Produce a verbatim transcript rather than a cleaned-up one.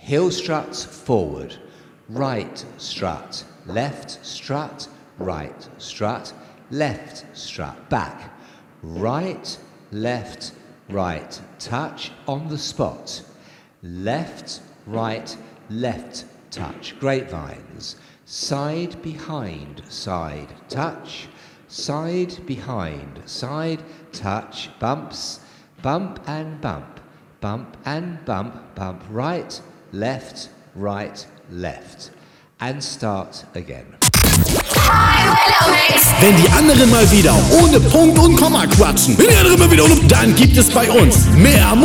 Heel strut forward, right strut, left strut, right strut, left strut, back, right, left, right, touch on the spot, left, right, left, touch, grapevines, side, behind, side, touch, side, behind, side, touch, bumps, bump and bump, bump and bump, bump, right, left, right, left, and start again. Wenn die anderen mal wieder ohne Punkt und Komma quatschen, wenn die anderen mal wieder ohne, dann gibt es bei uns mehr Musik.